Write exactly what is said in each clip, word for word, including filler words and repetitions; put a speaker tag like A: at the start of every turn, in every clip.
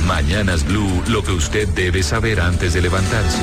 A: Mañanas Blue, lo que usted debe saber antes de levantarse.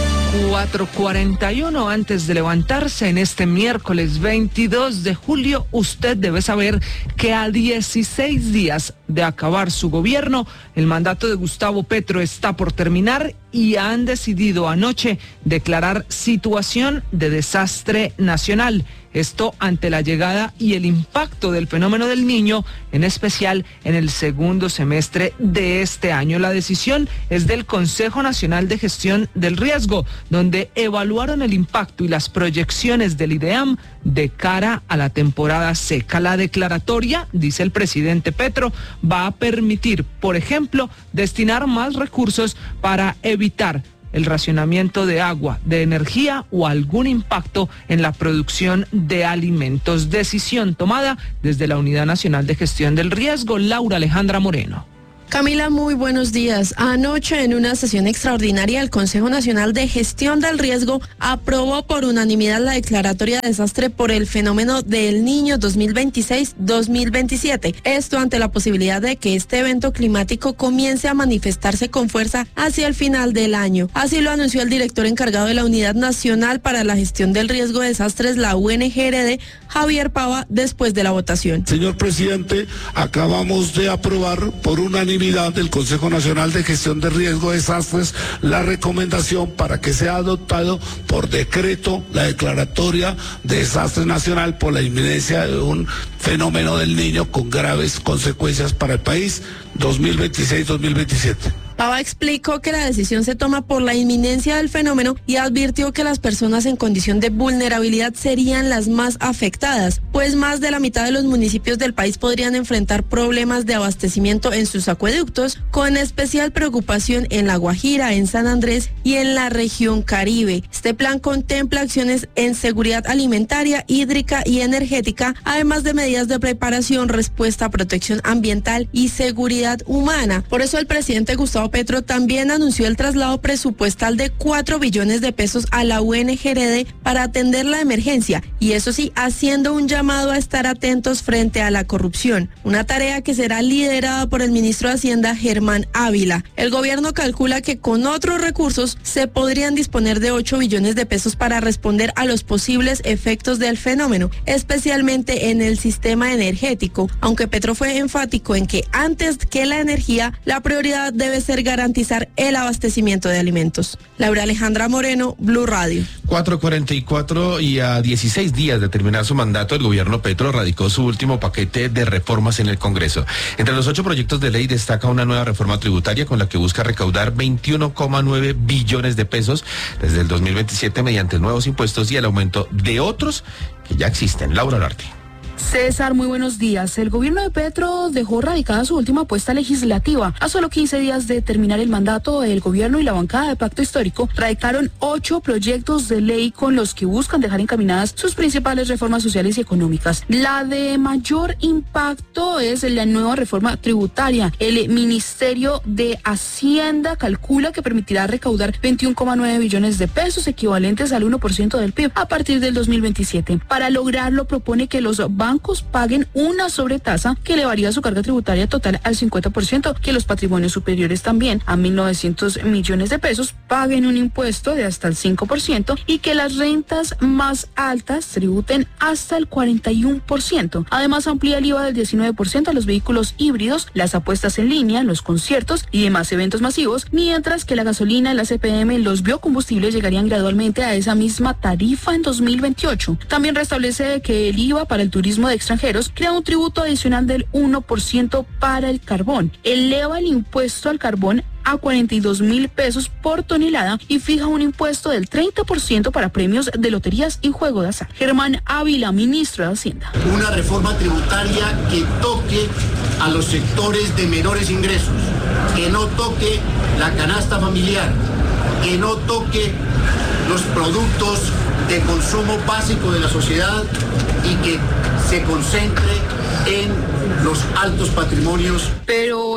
B: cuatro cuarenta y uno antes de levantarse en este miércoles veintidós de julio, usted debe saber que a dieciséis días de acabar su gobierno, el mandato de Gustavo Petro está por terminar y han decidido anoche declarar situación de desastre nacional. Esto ante la llegada y el impacto del fenómeno del Niño, en especial en el segundo semestre de este año. La decisión es del Consejo Nacional de Gestión del Riesgo, donde evaluaron el impacto y las proyecciones del IDEAM de cara a la temporada seca. La declaratoria, dice el presidente Petro, va a permitir, por ejemplo, destinar más recursos para evitar el racionamiento de agua, de energía o algún impacto en la producción de alimentos. Decisión tomada desde la Unidad Nacional de Gestión del Riesgo. Laura Alejandra Moreno.
C: Camila, muy buenos días. Anoche, en una sesión extraordinaria, el Consejo Nacional de Gestión del Riesgo aprobó por unanimidad la declaratoria de desastre por el fenómeno del Niño dos mil veintiséis dos mil veintisiete. Esto ante la posibilidad de que este evento climático comience a manifestarse con fuerza hacia el final del año. Así lo anunció el director encargado de la Unidad Nacional para la Gestión del Riesgo de Desastres, la U N G R D, Javier Pava, después de la votación.
D: Señor presidente, acabamos de aprobar por unanimidad del Consejo Nacional de Gestión de Riesgo de Desastres la recomendación para que sea adoptado por decreto la declaratoria de desastre nacional por la inminencia de un fenómeno del Niño con graves consecuencias para el país dos mil veintiséis dos mil veintisiete.
C: Pava explicó que la decisión se toma por la inminencia del fenómeno y advirtió que las personas en condición de vulnerabilidad serían las más afectadas, pues más de la mitad de los municipios del país podrían enfrentar problemas de abastecimiento en sus acueductos, con especial preocupación en La Guajira, en San Andrés y en la región Caribe. Este plan contempla acciones en seguridad alimentaria, hídrica y energética, además de medidas de preparación, respuesta, protección ambiental y seguridad humana. Por eso el presidente Gustavo Petro también anunció el traslado presupuestal de cuatro billones de pesos a la U N G R D para atender la emergencia, y eso sí, haciendo un llamado a estar atentos frente a la corrupción, una tarea que será liderada por el ministro de Hacienda, Germán Ávila. El gobierno calcula que con otros recursos se podrían disponer de ocho billones de pesos para responder a los posibles efectos del fenómeno, especialmente en el sistema energético, aunque Petro fue enfático en que antes que la energía, la prioridad debe ser garantizar el abastecimiento de alimentos. Laura Alejandra Moreno, Blue Radio.
E: cuatro cuarenta y cuatro y a dieciséis días de terminar su mandato, el gobierno Petro radicó su último paquete de reformas en el Congreso. Entre los ocho proyectos de ley destaca una nueva reforma tributaria con la que busca recaudar veintiuno coma nueve billones de pesos desde el dos mil veintisiete mediante nuevos impuestos y el aumento de otros que ya existen. Laura Olarte.
F: César, muy buenos días. El gobierno de Petro dejó radicada su última apuesta legislativa. A solo quince días de terminar el mandato, el gobierno y la bancada de Pacto Histórico radicaron ocho proyectos de ley con los que buscan dejar encaminadas sus principales reformas sociales y económicas. La de mayor impacto es la nueva reforma tributaria. El Ministerio de Hacienda calcula que permitirá recaudar veintiuno coma nueve billones de pesos, equivalentes al uno por ciento del P I B, a partir del dos mil veintisiete. Para lograrlo, propone que los bancos paguen una sobretasa que elevaría su carga tributaria total al cincuenta por ciento, que los patrimonios superiores también a mil novecientos millones de pesos paguen un impuesto de hasta el cinco por ciento y que las rentas más altas tributen hasta el cuarenta y uno por ciento. Además, amplía el I V A del diecinueve por ciento a los vehículos híbridos, las apuestas en línea, los conciertos y demás eventos masivos, mientras que la gasolina, la C P M y los biocombustibles llegarían gradualmente a esa misma tarifa en dos mil veintiocho. También restablece que el I V A para el turismo de extranjeros crea un tributo adicional del uno por ciento para el carbón, eleva el impuesto al carbón a cuarenta y dos mil pesos por tonelada y fija un impuesto del treinta por ciento para premios de loterías y juego de azar. Germán Ávila, ministro de Hacienda.
G: Una reforma tributaria que toque a los sectores de menores ingresos, que no toque la canasta familiar, que no toque los productos de consumo básico de la sociedad y que se concentre en los altos patrimonios.
F: Pero el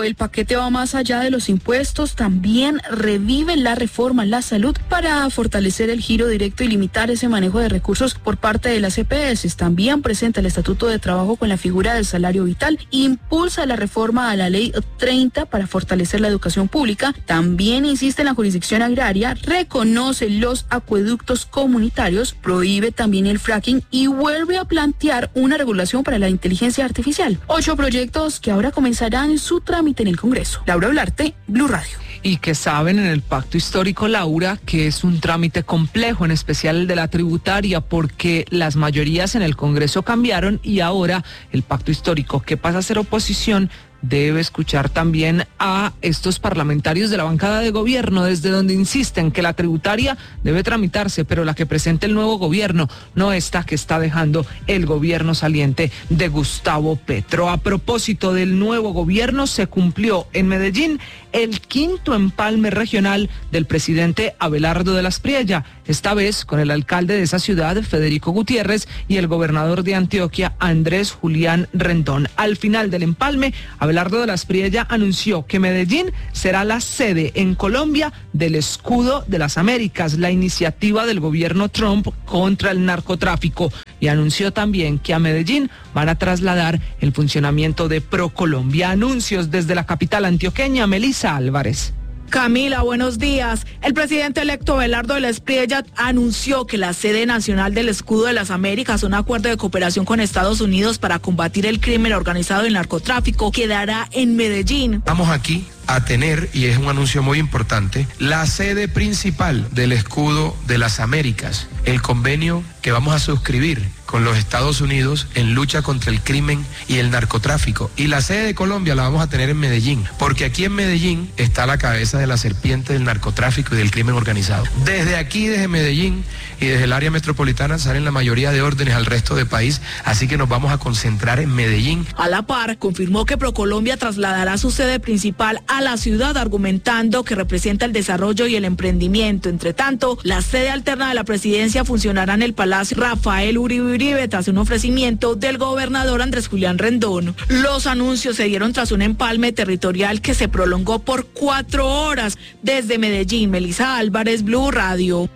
F: el paquete va más allá de los impuestos, también revive la reforma en la salud para fortalecer el giro directo y limitar ese manejo de recursos por parte de las E P S. También presenta el Estatuto de Trabajo con la figura del salario vital, impulsa la reforma a la Ley treinta para fortalecer la educación pública, también insiste en la jurisdicción agraria, reconoce los acueductos comunitarios, prohíbe también el fracking y vuelve a plantear una regulación para la inteligencia artificial. Ocho proyectos que ahora comenzarán su trámite en el Congreso. Laura Olarte, Blue Radio.
B: Y que saben en el pacto histórico, Laura, que es un trámite complejo, en especial el de la tributaria, porque las mayorías en el Congreso cambiaron y ahora el pacto histórico, que pasa a ser oposición, debe escuchar también a estos parlamentarios de la bancada de gobierno, desde donde insisten que la tributaria debe tramitarse, pero la que presente el nuevo gobierno, no esta que está dejando el gobierno saliente de Gustavo Petro. A propósito del nuevo gobierno, se cumplió en Medellín el quinto empalme regional del presidente Abelardo de la Espriella, esta vez con el alcalde de esa ciudad, Federico Gutiérrez, y el gobernador de Antioquia, Andrés Julián Rendón. Al final del empalme, Abelardo de la Espriella anunció que Medellín será la sede en Colombia del Escudo de las Américas, la iniciativa del gobierno Trump contra el narcotráfico, y anunció también que a Medellín van a trasladar el funcionamiento de ProColombia. Anuncios desde la capital antioqueña, Melissa Álvarez.
H: Camila, buenos días. El presidente electo Abelardo de la Espriella anunció que la sede nacional del Escudo de las Américas, un acuerdo de cooperación con Estados Unidos para combatir el crimen organizado y el narcotráfico, quedará en Medellín.
I: Vamos aquí a tener, y es un anuncio muy importante, la sede principal del Escudo de las Américas, el convenio que vamos a suscribir con los Estados Unidos en lucha contra el crimen y el narcotráfico. Y la sede de Colombia la vamos a tener en Medellín, porque aquí en Medellín está la cabeza de la serpiente del narcotráfico y del crimen organizado. Desde aquí, desde Medellín y desde el área metropolitana salen la mayoría de órdenes al resto del país, así que nos vamos a concentrar en Medellín.
H: A la par, confirmó que ProColombia trasladará su sede principal a la ciudad, argumentando que representa el desarrollo y el emprendimiento. Entre tanto, la sede alterna de la presidencia funcionará en el Palacio Rafael Uribe Uribe tras un ofrecimiento del gobernador Andrés Julián Rendón. Los anuncios se dieron tras un empalme territorial que se prolongó por cuatro horas. Desde Medellín, Melissa Álvarez, Blue Radio.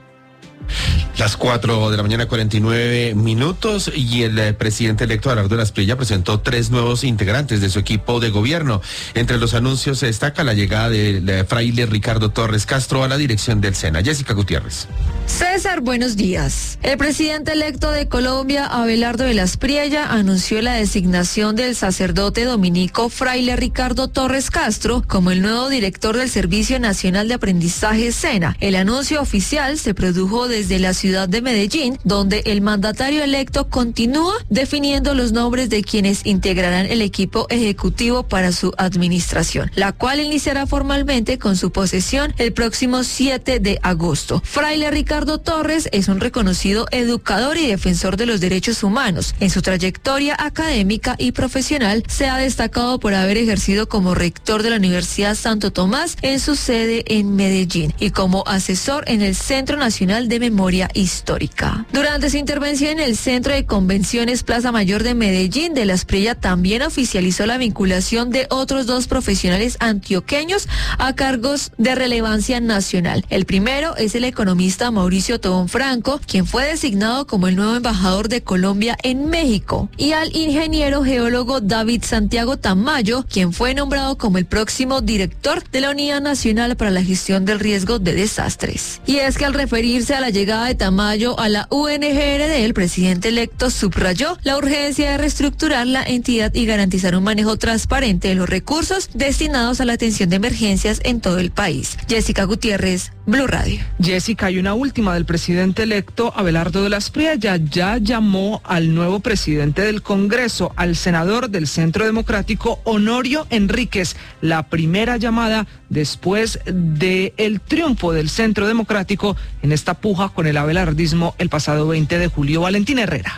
E: Las cuatro de la mañana, cuarenta y nueve minutos, y el eh, presidente electo Abelardo de la Espriella presentó tres nuevos integrantes de su equipo de gobierno. Entre los anuncios se destaca la llegada del de fraile Ricardo Torres Castro a la dirección del SENA. Jessica Gutiérrez.
J: César, buenos días. El presidente electo de Colombia, Abelardo de la Espriella, anunció la designación del sacerdote dominico fraile Ricardo Torres Castro como el nuevo director del Servicio Nacional de Aprendizaje SENA. El anuncio oficial se produjo desde la ciudad de Medellín, donde el mandatario electo continúa definiendo los nombres de quienes integrarán el equipo ejecutivo para su administración, la cual iniciará formalmente con su posesión el próximo siete de agosto. Fraile Ricardo Torres es un reconocido educador y defensor de los derechos humanos. En su trayectoria académica y profesional se ha destacado por haber ejercido como rector de la Universidad Santo Tomás en su sede en Medellín y como asesor en el Centro Nacional de Memoria Histórica. Durante su intervención en el Centro de Convenciones Plaza Mayor de Medellín, de la Espriella también oficializó la vinculación de otros dos profesionales antioqueños a cargos de relevancia nacional. El primero es el economista Mauricio Tobón Franco, quien fue designado como el nuevo embajador de Colombia en México, y al ingeniero geólogo David Santiago Tamayo, quien fue nombrado como el próximo director de la Unidad Nacional para la Gestión del Riesgo de Desastres. Y es que al referirse a la llegada de Tamayo a la U N G R D, el presidente electo subrayó la urgencia de reestructurar la entidad y garantizar un manejo transparente de los recursos destinados a la atención de emergencias en todo el país. Jessica Gutiérrez, Blue Radio.
B: Jessica, hay una última del presidente electo Abelardo de la Espriella. Ya llamó al nuevo presidente del Congreso, al senador del Centro Democrático, Honorio Enríquez. La primera llamada después del triunfo del Centro Democrático en esta puja con el abelardismo el pasado veinte de julio. Valentín Herrera.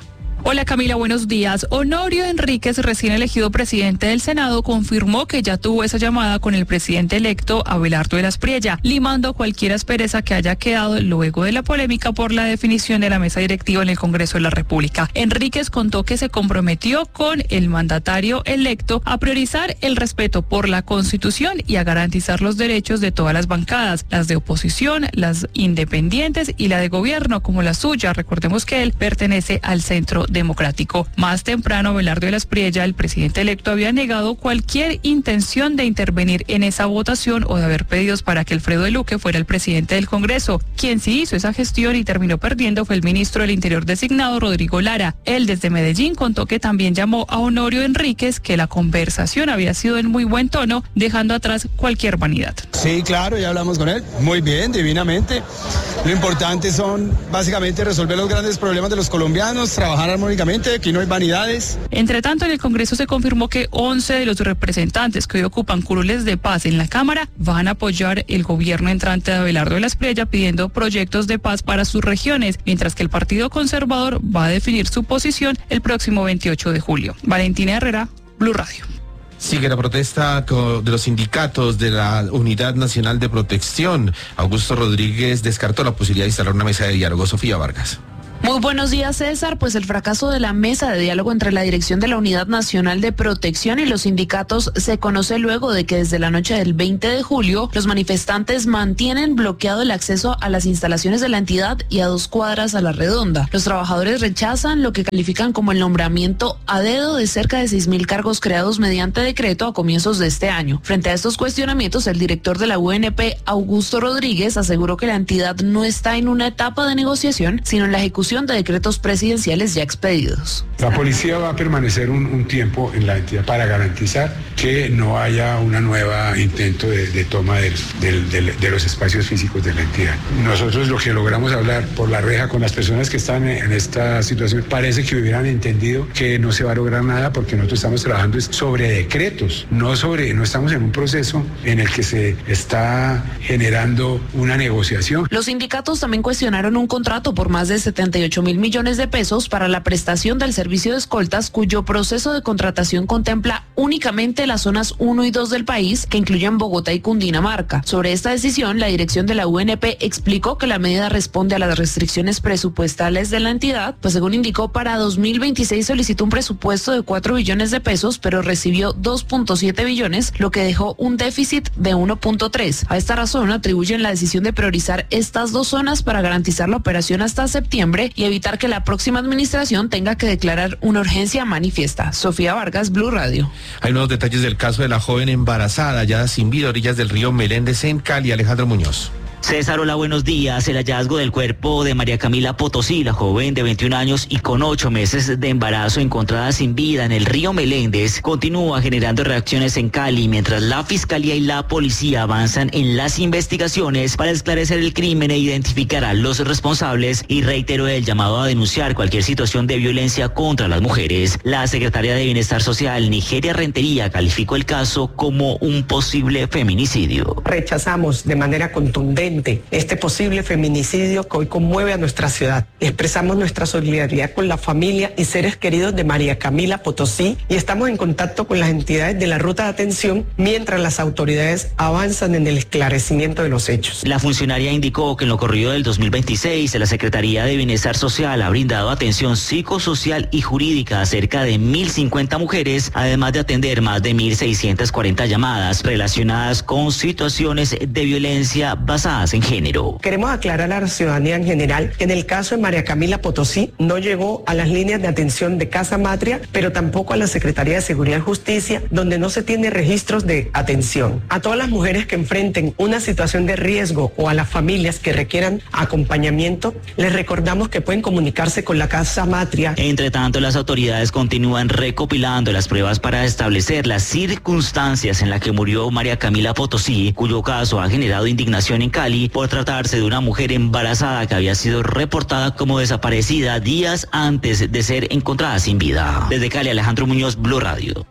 F: Hola Camila, buenos días. Honorio Enríquez, recién elegido presidente del Senado, confirmó que ya tuvo esa llamada con el presidente electo Abelardo de la Espriella, limando cualquier aspereza que haya quedado luego de la polémica por la definición de la mesa directiva en el Congreso de la República. Enríquez contó que se comprometió con el mandatario electo a priorizar el respeto por la Constitución y a garantizar los derechos de todas las bancadas, las de oposición, las independientes y la de gobierno como la suya. Recordemos que él pertenece al Centro Democrático. Más temprano, Abelardo de la Espriella, el presidente electo, había negado cualquier intención de intervenir en esa votación o de haber pedidos para que Alfredo de Luque fuera el presidente del Congreso. Quien sí hizo esa gestión y terminó perdiendo fue el ministro del Interior designado, Rodrigo Lara. Él desde Medellín contó que también llamó a Honorio Enríquez, que la conversación había sido en muy buen tono, dejando atrás cualquier vanidad.
K: Sí, claro, ya hablamos con él. Muy bien, divinamente. Lo importante son básicamente resolver los grandes problemas de los colombianos, trabajar armónicamente, aquí no hay vanidades.
F: Entre tanto, en el Congreso se confirmó que once de los representantes que hoy ocupan curules de paz en la Cámara van a apoyar el gobierno entrante de Abelardo de la Espriella pidiendo proyectos de paz para sus regiones, mientras que el Partido Conservador va a definir su posición el próximo veintiocho de julio. Valentina Herrera, Blue Radio.
E: Sigue la protesta de los sindicatos de la Unidad Nacional de Protección. Augusto Rodríguez descartó la posibilidad de instalar una mesa de diálogo. Sofía Vargas.
H: Muy buenos días, César. Pues el fracaso de la mesa de diálogo entre la dirección de la Unidad Nacional de Protección y los sindicatos se conoce luego de que desde la noche del veinte de julio los manifestantes mantienen bloqueado el acceso a las instalaciones de la entidad y a dos cuadras a la redonda. Los trabajadores rechazan lo que califican como el nombramiento a dedo de cerca de seis mil cargos creados mediante decreto a comienzos de este año. Frente a estos cuestionamientos, el director de la U N P, Augusto Rodríguez, aseguró que la entidad no está en una etapa de negociación, sino en la ejecución de decretos presidenciales ya expedidos.
L: La policía va a permanecer un, un tiempo en la entidad para garantizar que no haya una nueva intento de, de toma de, de, de, de los espacios físicos de la entidad. Nosotros lo que logramos hablar por la reja con las personas que están en, en esta situación, parece que hubieran entendido que no se va a lograr nada porque nosotros estamos trabajando sobre decretos, no sobre, no estamos en un proceso en el que se está generando una negociación.
H: Los sindicatos también cuestionaron un contrato por más de setenta y ocho mil millones de pesos para la prestación del servicio de escoltas, cuyo proceso de contratación contempla únicamente las zonas uno y dos del país, que incluyen Bogotá y Cundinamarca. Sobre esta decisión, la dirección de la U N P explicó que la medida responde a las restricciones presupuestales de la entidad, pues según indicó, para dos mil veintiséis solicitó un presupuesto de cuatro billones de pesos, pero recibió dos punto siete billones, lo que dejó un déficit de uno punto tres. A esta razón atribuyen la decisión de priorizar estas dos zonas para garantizar la operación hasta septiembre y evitar que la próxima administración tenga que declarar una urgencia manifiesta. Sofía Vargas, Blue Radio.
E: Hay nuevos detalles del caso de la joven embarazada hallada sin vida a orillas del río Meléndez en Cali. Alejandro Muñoz.
M: César, hola, buenos días. El hallazgo del cuerpo de María Camila Potosí, la joven de veintiún años y con ocho meses de embarazo encontrada sin vida en el río Meléndez, continúa generando reacciones en Cali, mientras la Fiscalía y la Policía avanzan en las investigaciones para esclarecer el crimen e identificar a los responsables, y reiteró el llamado a denunciar cualquier situación de violencia contra las mujeres. La secretaria de Bienestar Social, Nigeria Rentería, calificó el caso como un posible feminicidio.
N: Rechazamos de manera contundente este posible feminicidio que hoy conmueve a nuestra ciudad. Expresamos nuestra solidaridad con la familia y seres queridos de María Camila Potosí y estamos en contacto con las entidades de la ruta de atención mientras las autoridades avanzan en el esclarecimiento de los hechos.
M: La funcionaria indicó que en lo corrido del dos mil veintiséis, la Secretaría de Bienestar Social ha brindado atención psicosocial y jurídica a cerca de mil cincuenta mujeres, además de atender más de mil seiscientas cuarenta llamadas relacionadas con situaciones de violencia basadas en género.
N: Queremos aclarar a la ciudadanía en general que en el caso de María Camila Potosí no llegó a las líneas de atención de Casa Matria, pero tampoco a la Secretaría de Seguridad y Justicia, donde no se tiene registros de atención. A todas las mujeres que enfrenten una situación de riesgo o a las familias que requieran acompañamiento, les recordamos que pueden comunicarse con la Casa Matria.
M: Entre tanto, las autoridades continúan recopilando las pruebas para establecer las circunstancias en las que murió María Camila Potosí, cuyo caso ha generado indignación en Cali por tratarse de una mujer embarazada que había sido reportada como desaparecida días antes de ser encontrada sin vida. Desde Cali, Alejandro Muñoz, Blue Radio.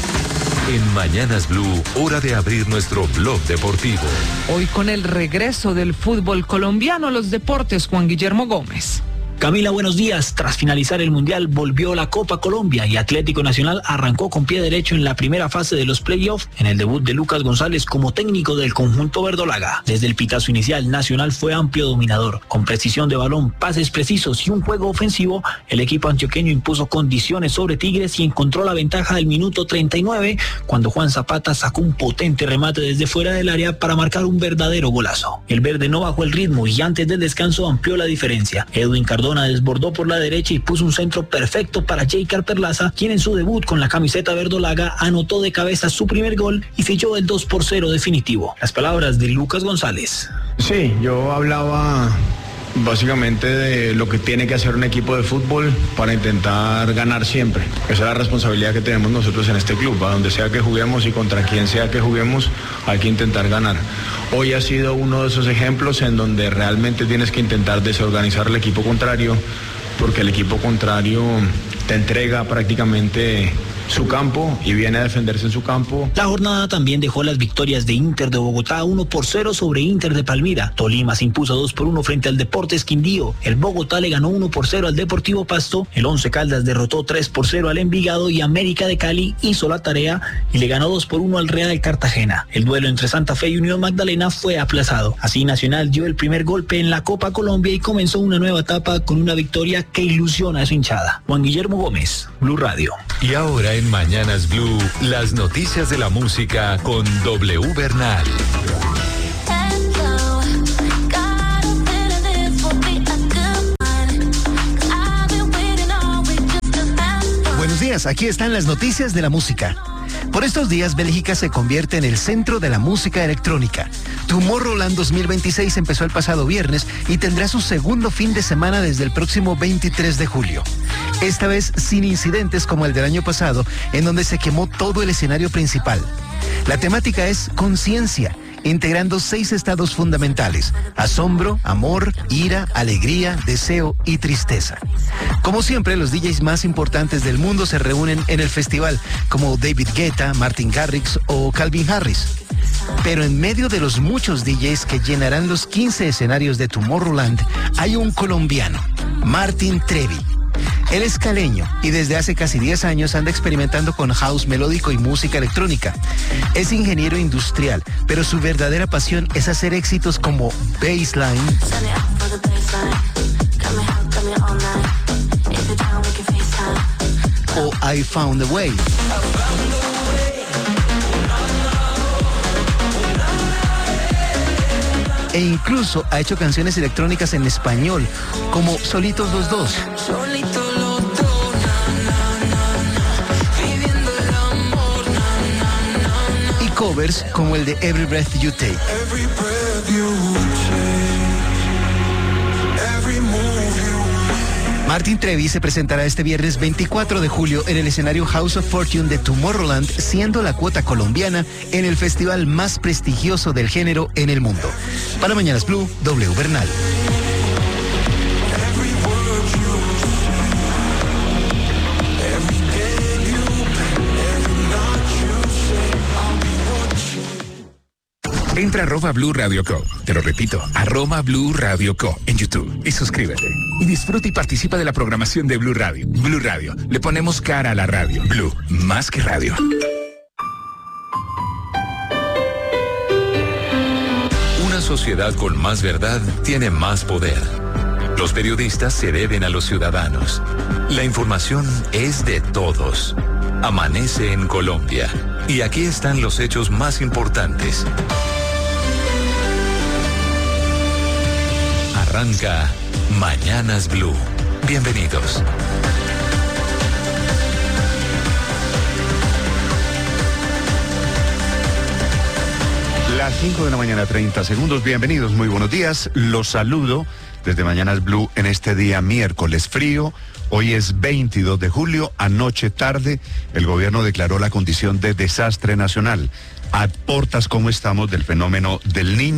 A: En Mañanas Blue, hora de abrir nuestro blog deportivo.
B: Hoy con el regreso del fútbol colombiano, los deportes, Juan Guillermo Gómez.
O: Camila, buenos días. Tras finalizar el Mundial, volvió la Copa Colombia y Atlético Nacional arrancó con pie derecho en la primera fase de los playoffs en el debut de Lucas González como técnico del conjunto verdolaga. Desde el pitazo inicial, Nacional fue amplio dominador. Con precisión de balón, pases precisos y un juego ofensivo, el equipo antioqueño impuso condiciones sobre Tigres y encontró la ventaja del minuto treinta y nueve, cuando Juan Zapata sacó un potente remate desde fuera del área para marcar un verdadero golazo. El verde no bajó el ritmo y antes del descanso amplió la diferencia. Edwin Cardona desbordó por la derecha y puso un centro perfecto para Jeicar Perlaza, quien en su debut con la camiseta verdolaga anotó de cabeza su primer gol y selló el dos por cero definitivo. Las palabras de Lucas González.
P: Sí, yo hablaba básicamente de lo que tiene que hacer un equipo de fútbol para intentar ganar siempre. Esa es la responsabilidad que tenemos nosotros en este club. A donde sea que juguemos y contra quien sea que juguemos, hay que intentar ganar. Hoy ha sido uno de esos ejemplos en donde realmente tienes que intentar desorganizar el equipo contrario, porque el equipo contrario te entrega prácticamente su campo y viene a defenderse en su campo.
O: La jornada también dejó las victorias de Inter de Bogotá uno por cero sobre Inter de Palmira. Tolima se impuso dos por uno frente al Deportes Quindío. El Bogotá le ganó uno por cero al Deportivo Pasto. El Once Caldas derrotó tres por cero al Envigado y América de Cali hizo la tarea y le ganó dos por uno al Real Cartagena. El duelo entre Santa Fe y Unión Magdalena fue aplazado. Así Nacional dio el primer golpe en la Copa Colombia y comenzó una nueva etapa con una victoria que ilusiona a su hinchada. Juan Guillermo Gómez, Blue Radio.
A: Y ahora en Mañanas Blue, las noticias de la música con W Bernal.
Q: Buenos días, aquí están las noticias de la música. Por estos días, Bélgica se convierte en el centro de la música electrónica. Tomorrowland dos mil veintiséis empezó el pasado viernes y tendrá su segundo fin de semana desde el próximo veintitrés de julio. Esta vez sin incidentes como el del año pasado, en donde se quemó todo el escenario principal. La temática es conciencia, integrando seis estados fundamentales: asombro, amor, ira, alegría, deseo y tristeza. Como siempre, los D Js más importantes del mundo se reúnen en el festival, como David Guetta, Martin Garrix o Calvin Harris. Pero en medio de los muchos D Js que llenarán los quince escenarios de Tomorrowland, hay un colombiano, Martin Trevi. Él es caleño y desde hace casi diez años anda experimentando con house melódico y música electrónica. Es ingeniero industrial, pero su verdadera pasión es hacer éxitos como Baseline o I Found a Way. E incluso ha hecho canciones electrónicas en español, como Solitos los Dos. Y covers como el de Every Breath You Take. Martin Trevi se presentará este viernes veinticuatro de julio en el escenario House of Fortune de Tomorrowland, siendo la cuota colombiana en el festival más prestigioso del género en el mundo. Para Mañanas Blue, W Bernal.
R: Entra a arroba Blue Radio Co. Te lo repito, arroba Blue Radio Co. en YouTube y suscríbete. Y disfruta y participa de la programación de Blue Radio. Blue Radio, le ponemos cara a la radio. Blue, más que radio.
A: Una sociedad con más verdad tiene más poder. Los periodistas se deben a los ciudadanos. La información es de todos. Amanece en Colombia. Y aquí están los hechos más importantes. Arranca Mañanas Blue. Bienvenidos.
S: Las cinco de la mañana, treinta segundos. Bienvenidos, muy buenos días. Los saludo desde Mañanas Blue en este día miércoles frío. Hoy es veintidós de julio, anoche tarde, el gobierno declaró la condición de desastre nacional. A portas como estamos del fenómeno del Niño,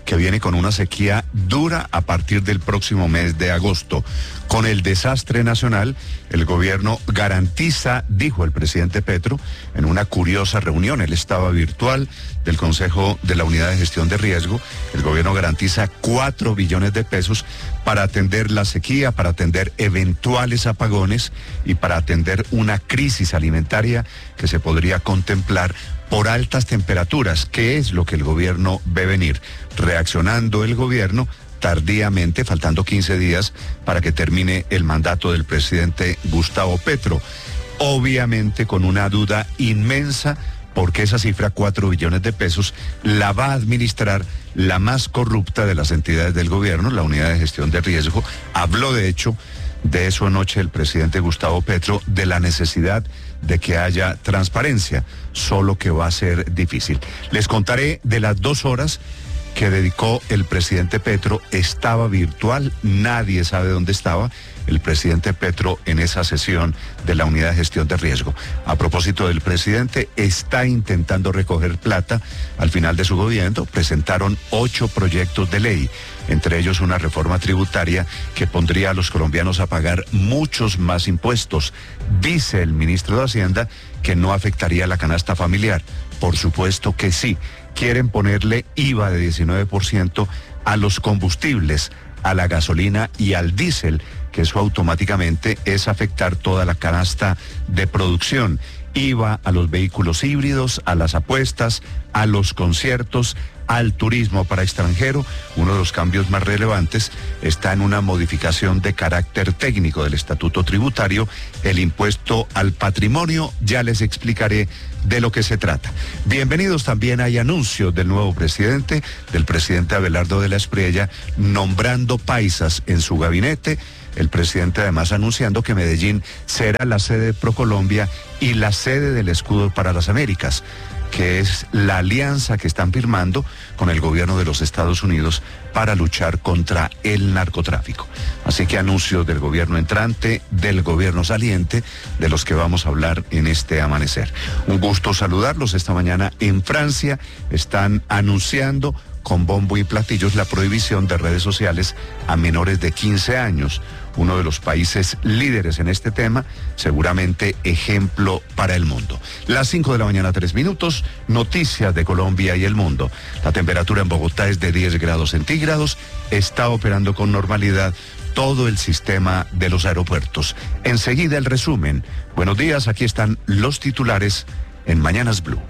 S: que viene con una sequía dura a partir del próximo mes de agosto. Con el desastre nacional, el gobierno garantiza, dijo el presidente Petro, en una curiosa reunión, él estaba virtual del Consejo de la Unidad de Gestión de Riesgo, el gobierno garantiza cuatro billones de pesos para atender la sequía, para atender eventuales apagones y para atender una crisis alimentaria que se podría contemplar por altas temperaturas, que es lo que el gobierno ve venir. Reaccionando el gobierno tardíamente, faltando quince días para que termine el mandato del presidente Gustavo Petro, obviamente con una duda inmensa, porque esa cifra, cuatro billones de pesos, la va a administrar la más corrupta de las entidades del gobierno, la Unidad de Gestión de Riesgo. Habló, de hecho, de eso anoche el presidente Gustavo Petro, de la necesidad de que haya transparencia, solo que va a ser difícil. Les contaré de las dos horas que dedicó el presidente Petro. Estaba virtual, nadie sabe dónde estaba el presidente Petro en esa sesión de la Unidad de Gestión de Riesgo. A propósito del presidente, está intentando recoger plata al final de su gobierno. Presentaron ocho proyectos de ley, entre ellos una reforma tributaria que pondría a los colombianos a pagar muchos más impuestos. Dice el ministro de Hacienda que no afectaría la canasta familiar. Por supuesto que sí. Quieren ponerle I V A de diecinueve por ciento a los combustibles, a la gasolina y al diésel, que eso automáticamente es afectar toda la canasta de producción. I V A a los vehículos híbridos, a las apuestas, a los conciertos, al turismo para extranjero. Uno de los cambios más relevantes está en una modificación de carácter técnico del estatuto tributario, el impuesto al patrimonio. Ya les explicaré de lo que se trata. Bienvenidos. También hay anuncios del nuevo presidente, del presidente Abelardo de la Espriella, nombrando paisas en su gabinete. El presidente además anunciando que Medellín será la sede de Procolombia y la sede del Escudo para las Américas, que es la alianza que están firmando con el gobierno de los Estados Unidos para luchar contra el narcotráfico. Así que anuncios del gobierno entrante, del gobierno saliente, de los que vamos a hablar en este amanecer. Un gusto saludarlos. Esta mañana en Francia están anunciando con bombo y platillos la prohibición de redes sociales a menores de quince años. Uno de los países líderes en este tema, seguramente ejemplo para el mundo. Las cinco de la mañana, tres minutos, noticias de Colombia y el mundo. La temperatura en Bogotá es de diez grados centígrados, está operando con normalidad todo el sistema de los aeropuertos. Enseguida el resumen. Buenos días, aquí están los titulares en Mañanas Blue.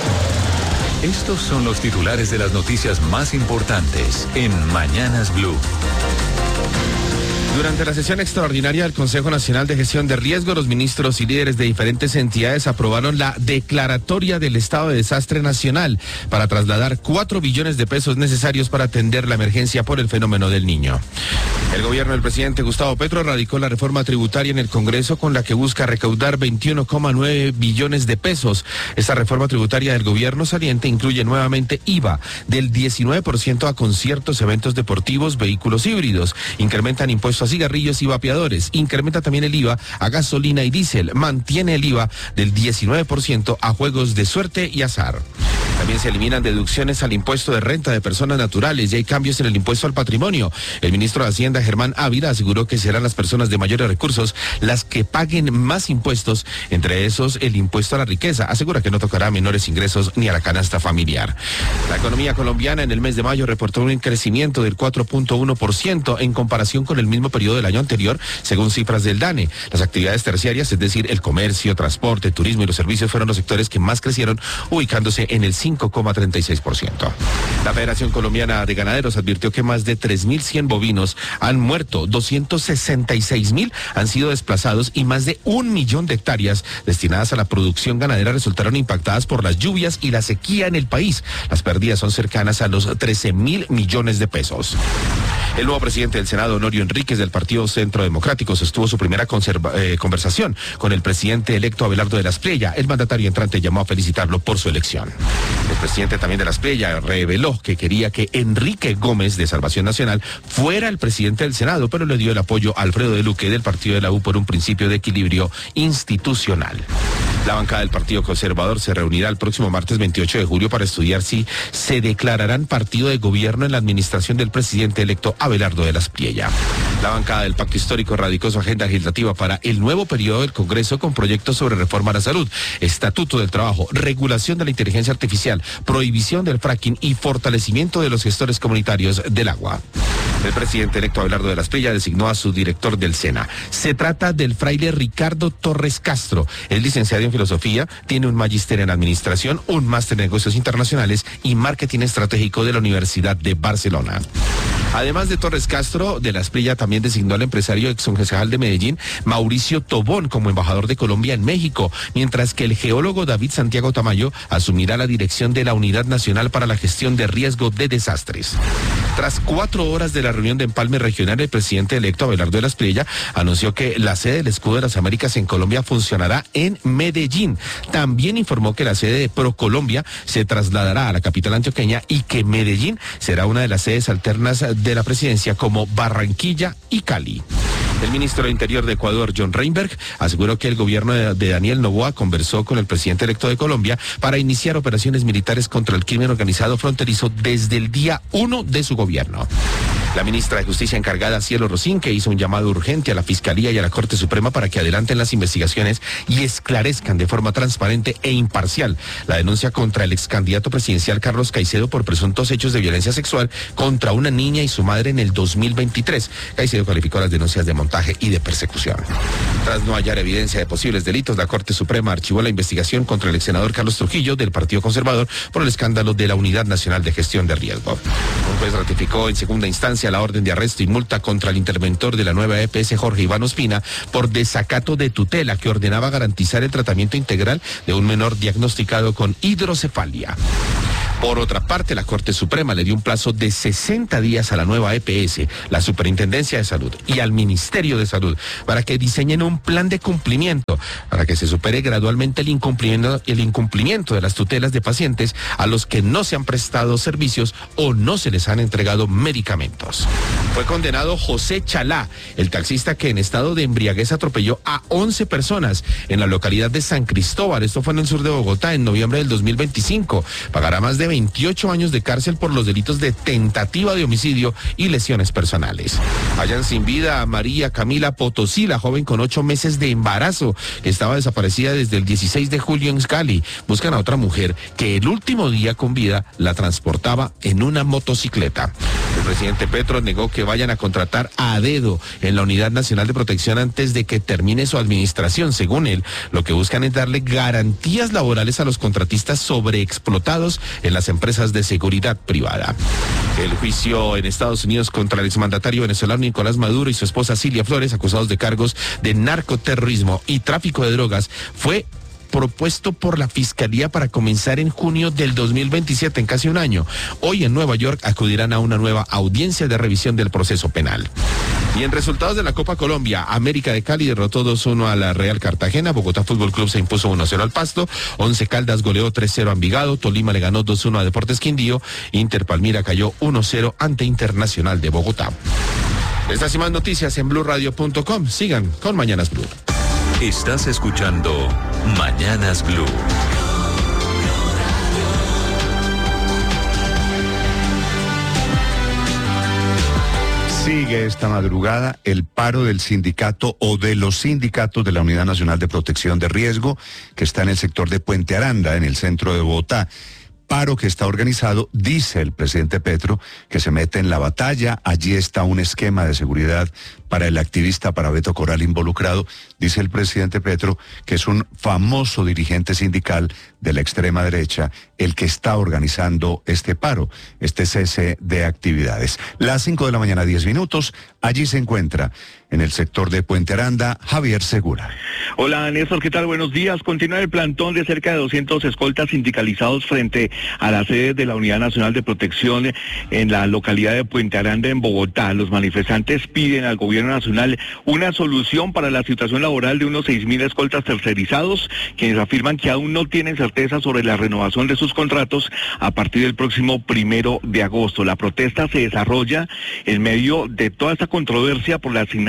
A: Estos son los titulares de las noticias más importantes en Mañanas Blue.
E: Durante la sesión extraordinaria del Consejo Nacional de Gestión de Riesgo, los ministros y líderes de diferentes entidades aprobaron la declaratoria del estado de desastre nacional para trasladar cuatro billones de pesos necesarios para atender la emergencia por el fenómeno del Niño. El gobierno del presidente Gustavo Petro radicó la reforma tributaria en el Congreso con la que busca recaudar veintiuno coma nueve billones de pesos. Esta reforma tributaria del gobierno saliente incluye nuevamente I V A del diecinueve por ciento a conciertos, eventos deportivos, vehículos híbridos. Incrementan impuestos a cigarrillos y vapeadores. Incrementa también el I V A a gasolina y diésel. Mantiene el I V A del diecinueve por ciento a juegos de suerte y azar. También se eliminan deducciones al impuesto de renta de personas naturales y hay cambios en el impuesto al patrimonio. El ministro de Hacienda, Germán Ávila, aseguró que serán las personas de mayores recursos las que paguen más impuestos, entre esos el impuesto a la riqueza. Asegura que no tocará a menores ingresos ni a la canasta familiar. La economía colombiana en el mes de mayo reportó un crecimiento del cuatro punto uno por ciento en comparación con el mismo periodo del año anterior, según cifras del DANE. Las actividades terciarias, es decir, el comercio, transporte, turismo y los servicios fueron los sectores que más crecieron, ubicándose en el cinco coma treinta y seis por ciento. La Federación Colombiana de Ganaderos advirtió que más de tres mil cien bovinos han muerto, doscientos sesenta y seis mil han sido desplazados y más de un millón de hectáreas destinadas a la producción ganadera resultaron impactadas por las lluvias y la sequía en el país. Las pérdidas son cercanas a los trece mil millones de pesos. El nuevo presidente del Senado, Honorio Enríquez, del Partido Centro Democrático, sostuvo su primera conserva, eh, conversación con el presidente electo Abelardo de la Espriella. El mandatario entrante llamó a felicitarlo por su elección. El presidente también de la Espriella reveló que quería que Enrique Gómez, de Salvación Nacional, fuera el presidente del Senado, pero le dio el apoyo a Alfredo de Luque, del partido de la U, por un principio de equilibrio institucional. La bancada del Partido Conservador se reunirá el próximo martes veintiocho de julio para estudiar si se declararán partido de gobierno en la administración del presidente electo Abelardo de la Espriella. La bancada del Pacto Histórico radicó su agenda legislativa para el nuevo periodo del Congreso con proyectos sobre reforma a la salud, estatuto del trabajo, regulación de la inteligencia artificial, prohibición del fracking y fortalecimiento de los gestores comunitarios del agua. El presidente electo Abelardo de la Espriella designó a su director del SENA. Se trata del fraile Ricardo Torres Castro. Es licenciado en filosofía, tiene un magíster en administración, un máster en negocios internacionales y marketing estratégico de la Universidad de Barcelona. Además de Torres Castro, de la Espriella también designó al empresario exconcejal de Medellín, Mauricio Tobón, como embajador de Colombia en México, mientras que el geólogo David Santiago Tamayo asumirá la dirección de la Unidad Nacional para la Gestión de Riesgo de Desastres. Tras cuatro horas de la reunión de empalme regional, el presidente electo Abelardo de la Espriella anunció que la sede del Escudo de las Américas en Colombia funcionará en Medellín. También informó que la sede de ProColombia se trasladará a la capital antioqueña y que Medellín será una de las sedes alternas de la presidencia como Barranquilla y Cali. El ministro de Interior de Ecuador, John Reinberg, aseguró que el gobierno de, de Daniel Noboa conversó con el presidente electo de Colombia para iniciar operaciones militares contra el crimen organizado fronterizo desde el día uno de su gobierno. La ministra de Justicia encargada, Cielo Rosín, que hizo un llamado urgente a la Fiscalía y a la Corte Suprema para que adelanten las investigaciones y esclarezcan de forma transparente e imparcial la denuncia contra el ex candidato presidencial Carlos Caicedo por presuntos hechos de violencia sexual contra una niña y su madre en el dos mil veintitrés. Caicedo calificó las denuncias de montaje y de persecución. Tras no hallar evidencia de posibles delitos, la Corte Suprema archivó la investigación contra el ex senador Carlos Trujillo del Partido Conservador por el escándalo de la Unidad Nacional de Gestión de Riesgo. Un juez ratificó en segunda instancia la orden de arresto y multa contra el interventor de la nueva E P S, Jorge Iván Ospina, por desacato de tutela que ordenaba garantizar el tratamiento integral de un menor diagnosticado con hidrocefalia. Por otra parte, la Corte Suprema le dio un plazo de sesenta días a la nueva E P S, la Superintendencia de Salud y al Ministerio de Salud para que diseñen un plan de cumplimiento para que se supere gradualmente el incumplimiento, el incumplimiento de las tutelas de pacientes a los que no se han prestado servicios o no se les han entregado medicamentos. Fue condenado José Chalá, el taxista que en estado de embriaguez atropelló a once personas en la localidad de San Cristóbal. Esto fue en el sur de Bogotá en noviembre del dos mil veinticinco. Pagará más de veintiocho años de cárcel por los delitos de tentativa de homicidio y lesiones personales. Hallan sin vida a María Camila Potosí, la joven con ocho meses de embarazo, que estaba desaparecida desde el dieciséis de julio en Cali. Buscan a otra mujer que el último día con vida la transportaba en una motocicleta. El presidente Petro negó que vayan a contratar a dedo en la Unidad Nacional de Protección antes de que termine su administración. Según él, lo que buscan es darle garantías laborales a los contratistas sobreexplotados en las empresas de seguridad privada. El juicio en Estados Unidos contra el exmandatario venezolano Nicolás Maduro y su esposa Cilia Flores, acusados de cargos de narcoterrorismo y tráfico de drogas, fue propuesto por la Fiscalía para comenzar en junio del dos mil veintisiete, en casi un año. Hoy en Nueva York acudirán a una nueva audiencia de revisión del proceso penal. Y en resultados de la Copa Colombia, América de Cali derrotó dos uno a la Real Cartagena, Bogotá Fútbol Club se impuso uno cero al Pasto, Once Caldas goleó tres cero a Envigado, Tolima le ganó dos uno a Deportes Quindío, Inter Palmira cayó uno cero ante Internacional de Bogotá. Estas y más noticias en blue radio punto com. Sigan con Mañanas Blue.
A: Estás escuchando Mañanas Blue.
S: Sigue esta madrugada el paro del sindicato o de los sindicatos de la Unidad Nacional de Protección de Riesgo, que está en el sector de Puente Aranda, en el centro de Bogotá. Paro que está organizado, dice el presidente Petro, que se mete en la batalla. Allí está un esquema de seguridad para el activista, para Beto Corral involucrado. Dice el presidente Petro que es un famoso dirigente sindical de la extrema derecha el que está organizando este paro, este cese de actividades. Las cinco de la mañana, diez minutos, allí se encuentra en el sector de Puente Aranda, Javier Segura.
T: Hola Néstor, ¿qué tal? Buenos días. Continúa el plantón de cerca de doscientos escoltas sindicalizados frente a la sede de la Unidad Nacional de Protección en la localidad de Puente Aranda, en Bogotá. Los manifestantes piden al gobierno nacional una solución para la situación laboral de unos seis mil escoltas tercerizados, quienes afirman que aún no tienen certeza sobre la renovación de sus contratos a partir del próximo primero de agosto. La protesta se desarrolla en medio de toda esta controversia por la asignación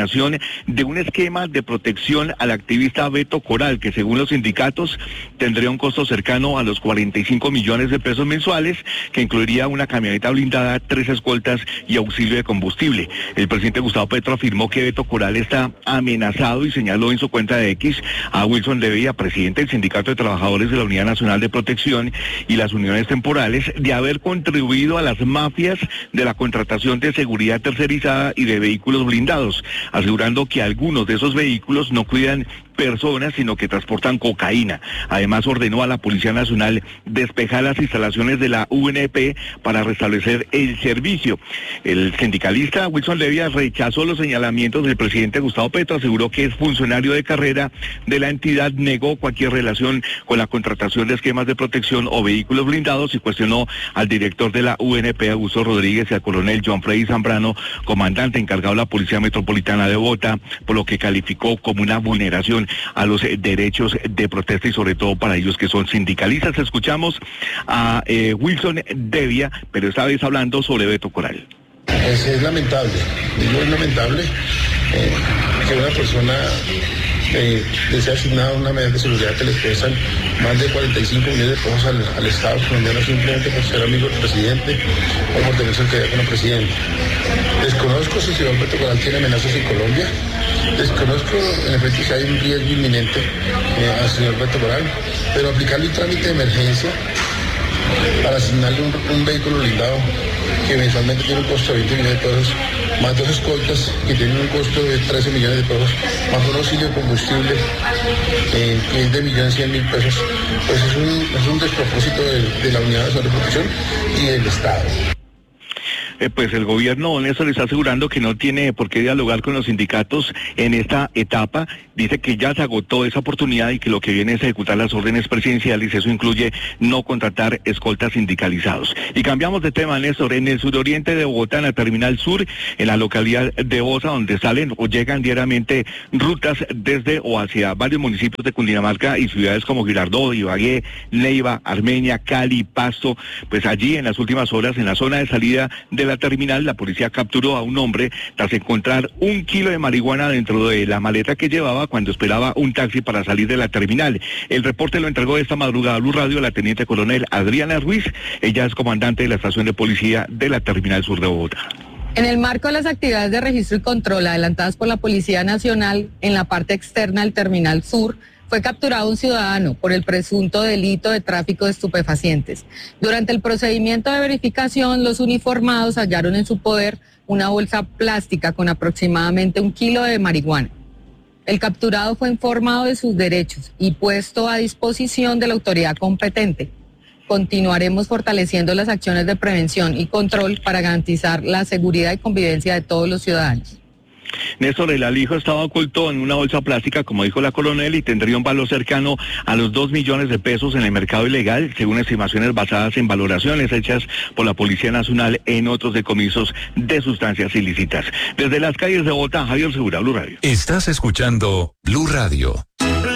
T: contratación de un esquema de protección al activista Beto Coral, que según los sindicatos tendría un costo cercano a los cuarenta y cinco millones de pesos mensuales, que incluiría una camioneta blindada, tres escoltas y auxilio de combustible. El presidente Gustavo Petro afirmó que Beto Coral está amenazado y señaló en su cuenta de X a Wilson Levy, presidente del Sindicato de Trabajadores de la Unidad Nacional de Protección y las uniones temporales, de haber contribuido a las mafias de la contratación de seguridad tercerizada y de vehículos blindados, asegurando que algunos de esos vehículos no cuidan personas, sino que transportan cocaína. Además, ordenó a la Policía Nacional despejar las instalaciones de la U N P para restablecer el servicio. El sindicalista Wilson Levy rechazó los señalamientos del presidente Gustavo Petro, aseguró que es funcionario de carrera de la entidad, negó cualquier relación con la contratación de esquemas de protección o vehículos blindados y cuestionó al director de la U N P, Augusto Rodríguez, y al coronel John Freddy Zambrano, comandante encargado de la Policía Metropolitana de Bogotá, por lo que calificó como una vulneración a los eh, derechos de protesta y sobre todo para ellos que son sindicalistas. Escuchamos a eh, Wilson Levy, pero esta vez hablando sobre Beto Coral.
U: Es, es lamentable, digo es lamentable eh, que una persona eh, les sea asignada una medida de seguridad que les cuestan más de cuarenta y cinco millones de pesos al, al Estado colombiano simplemente por ser amigo del presidente o por tener cercanía con el presidente. Desconozco si el señor Beto Coral tiene amenazas en Colombia. Desconozco en efecto si hay un riesgo inminente eh, al señor Beto Coral, pero aplicarle un trámite de emergencia para asignarle un, un vehículo blindado que mensualmente tiene un costo de veinte millones de pesos, más dos escoltas que tienen un costo de trece millones de pesos, más un auxilio de combustible eh, que es de millones cien mil pesos, pues es un, es un despropósito de, de la Unidad Nacional de Protección y del Estado.
T: Eh, pues el gobierno, Néstor, le está asegurando que no tiene por qué dialogar con los sindicatos en esta etapa. Dice que ya se agotó esa oportunidad y que lo que viene es ejecutar las órdenes presidenciales. Eso incluye no contratar escoltas sindicalizados. Y cambiamos de tema, Néstor. En el suroriente de Bogotá, en la Terminal Sur, en la localidad de Osa, donde salen o llegan diariamente rutas desde o hacia varios municipios de Cundinamarca y ciudades como Girardot, Ibagué, Neiva, Armenia, Cali, Pasto. Pues allí, en las últimas horas, en la zona de salida de la terminal, la policía capturó a un hombre tras encontrar un kilo de marihuana dentro de la maleta que llevaba cuando esperaba un taxi para salir de la terminal. El reporte lo entregó esta madrugada a Blue Radio la teniente coronel Adriana Ruiz. Ella es comandante de la estación de policía de la Terminal Sur de Bogotá.
V: En el marco de las actividades de registro y control adelantadas por la Policía Nacional en la parte externa del Terminal Sur, fue capturado un ciudadano por el presunto delito de tráfico de estupefacientes. Durante el procedimiento de verificación, los uniformados hallaron en su poder una bolsa plástica con aproximadamente un kilo de marihuana. El capturado fue informado de sus derechos y puesto a disposición de la autoridad competente. Continuaremos fortaleciendo las acciones de prevención y control para garantizar la seguridad y convivencia de todos los ciudadanos.
T: Néstor, el alijo estaba oculto en una bolsa plástica, como dijo la coronel, y tendría un valor cercano a los dos millones de pesos en el mercado ilegal, según estimaciones basadas en valoraciones hechas por la Policía Nacional en otros decomisos de sustancias ilícitas. Desde las calles de Bogotá, Javier Segura, Blue Radio.
A: Estás escuchando Blue Radio.